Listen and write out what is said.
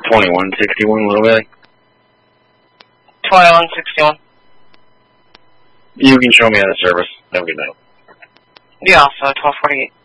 2161 Little Billy. 2161. You can show me on the service. Have a good night. Yeah, also 1248.